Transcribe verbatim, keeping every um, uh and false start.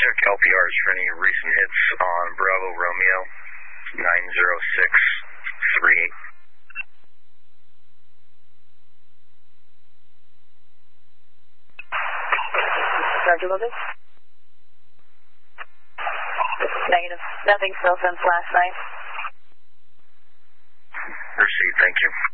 check L P Rs for any recent hits on Bravo Romeo nine zero six three eight. Roger, Logan. Negative. Nothing, cell phone flash nine. Received, thank you.